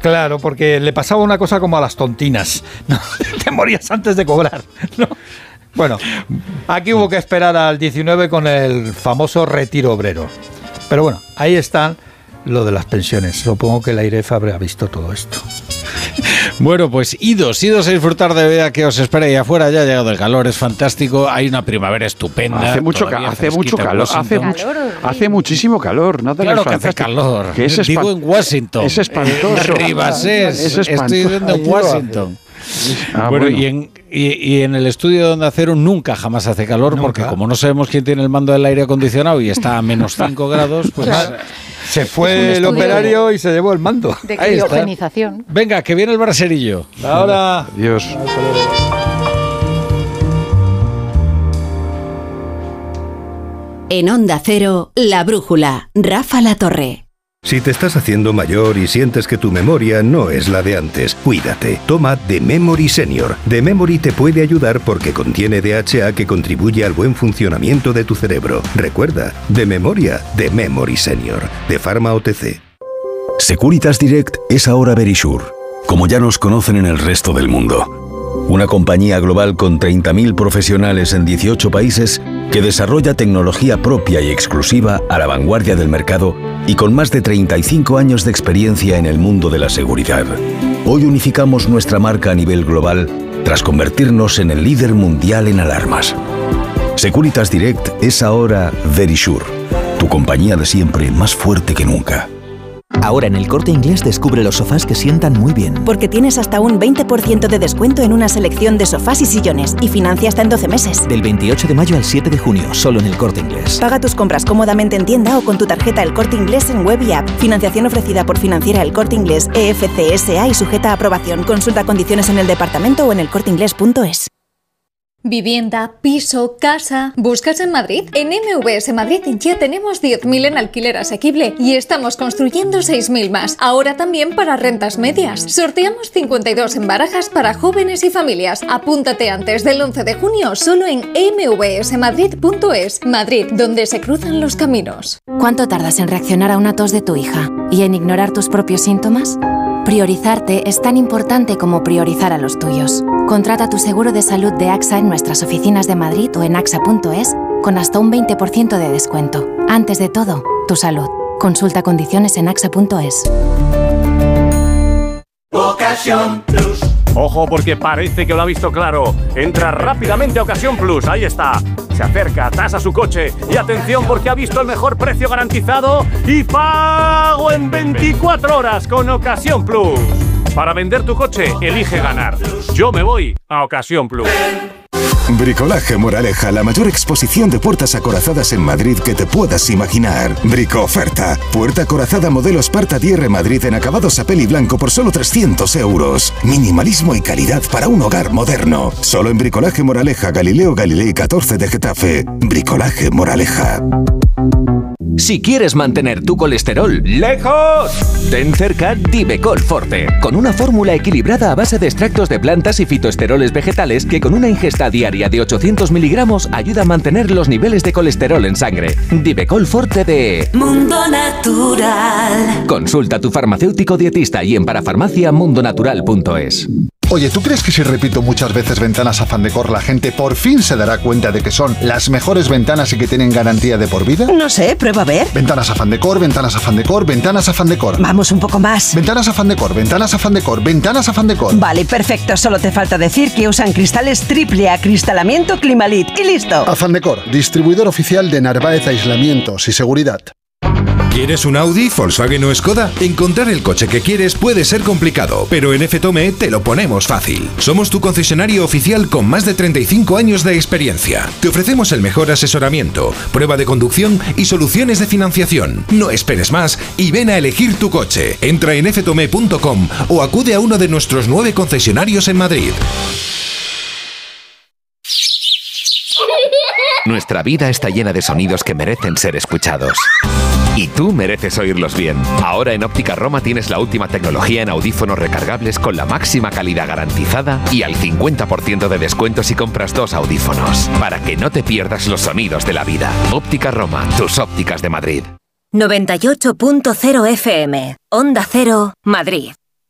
Claro, porque le pasaba una cosa como a las tontinas, ¿no? Te morías antes de cobrar, ¿no? Bueno, aquí hubo que esperar al 19 con el famoso retiro obrero. Pero bueno, ahí está lo de las pensiones. Supongo que la IREF habrá visto todo esto. Bueno, pues idos a disfrutar de vida que os espera ahí afuera. Ya ha llegado el calor, es fantástico. Hay una primavera estupenda. Hace mucho calor. Hace muchísimo calor. ¿No? Claro que hace calor. Que digo en Washington. Es espantoso. Ribasés. Es espantoso. Estoy viendo en Washington. Bueno. Y en el estudio de Onda Cero nunca jamás hace calor, porque como no sabemos quién tiene el mando del aire acondicionado y está a menos 5 grados, pues claro. Se fue el operario y se llevó el mando. De criogenización. Venga, que viene el braserillo. Ahora. Adiós. En Onda Cero, La Brújula, Rafa La Torre. Si te estás haciendo mayor y sientes que tu memoria no es la de antes, cuídate. Toma The Memory Senior. The Memory te puede ayudar porque contiene DHA que contribuye al buen funcionamiento de tu cerebro. Recuerda, de memoria, The Memory Senior, de Pharma OTC. Securitas Direct es ahora Verisure, como ya nos conocen en el resto del mundo. Una compañía global con 30.000 profesionales en 18 países que desarrolla tecnología propia y exclusiva a la vanguardia del mercado y con más de 35 años de experiencia en el mundo de la seguridad. Hoy unificamos nuestra marca a nivel global tras convertirnos en el líder mundial en alarmas. Securitas Direct es ahora Verisure, tu compañía de siempre más fuerte que nunca. Ahora en El Corte Inglés descubre los sofás que sientan muy bien. Porque tienes hasta un 20% de descuento en una selección de sofás y sillones y financia hasta en 12 meses. Del 28 de mayo al 7 de junio, solo en El Corte Inglés. Paga tus compras cómodamente en tienda o con tu tarjeta El Corte Inglés en web y app. Financiación ofrecida por Financiera El Corte Inglés EFCSA y sujeta a aprobación. Consulta condiciones en el departamento o en elcorteinglés.es. Vivienda, piso, casa... ¿Buscas en Madrid? En MVS Madrid ya tenemos 10.000 en alquiler asequible y estamos construyendo 6.000 más. Ahora también para rentas medias. Sorteamos 52 en barajas para jóvenes y familias. Apúntate antes del 11 de junio solo en mvsmadrid.es. Madrid, donde se cruzan los caminos. ¿Cuánto tardas en reaccionar a una tos de tu hija y en ignorar tus propios síntomas? Priorizarte es tan importante como priorizar a los tuyos. Contrata tu seguro de salud de AXA en nuestras oficinas de Madrid o en axa.es con hasta un 20% de descuento. Antes de todo, tu salud. Consulta condiciones en axa.es. Ocasión Plus. Ojo, porque parece que lo ha visto claro. Entra rápidamente a Ocasión Plus, ahí está. Se acerca, tasa su coche y atención porque ha visto el mejor precio garantizado y pago en 24 horas con Ocasión Plus. Para vender tu coche, elige ganar. Yo me voy a Ocasión Plus. Bricolaje Moraleja, la mayor exposición de puertas acorazadas en Madrid que te puedas imaginar. Brico-oferta. Puerta acorazada modelo Sparta DR Madrid en acabado sapel y blanco por solo 300 euros. Minimalismo y calidad para un hogar moderno. Solo en Bricolaje Moraleja, Galileo Galilei 14 de Getafe. Bricolaje Moraleja. Si quieres mantener tu colesterol lejos, ten cerca Divecol Forte, con una fórmula equilibrada a base de extractos de plantas y fitoesteroles vegetales que con una ingesta diaria de 800 miligramos ayuda a mantener los niveles de colesterol en sangre. Divecol Forte de Mundo Natural. Consulta a tu farmacéutico dietista y en parafarmaciamundonatural.es. Oye, ¿tú crees que si repito muchas veces ventanas Afán Decor la gente por fin se dará cuenta de que son las mejores ventanas y que tienen garantía de por vida? No sé, prueba a ver. Ventanas Afán Decor, ventanas Afán Decor, ventanas Afán Decor. Vamos un poco más. Ventanas Afán Decor, ventanas Afán Decor, ventanas Afán Decor. Vale, perfecto. Solo te falta decir que usan cristales triple acristalamiento Climalit y listo. Afán Decor, distribuidor oficial de Narváez Aislamientos y Seguridad. ¿Quieres un Audi, Volkswagen o Skoda? Encontrar el coche que quieres puede ser complicado, pero en FTOME te lo ponemos fácil. Somos tu concesionario oficial con más de 35 años de experiencia. Te ofrecemos el mejor asesoramiento, prueba de conducción y soluciones de financiación. No esperes más y ven a elegir tu coche. Entra en ftome.com o acude a uno de nuestros 9 concesionarios en Madrid. Nuestra vida está llena de sonidos que merecen ser escuchados. Y tú mereces oírlos bien. Ahora en Óptica Roma tienes la última tecnología en audífonos recargables con la máxima calidad garantizada y al 50% de descuento si compras 2 audífonos. Para que no te pierdas los sonidos de la vida. Óptica Roma, tus ópticas de Madrid. 98.0 FM, Onda Cero, Madrid.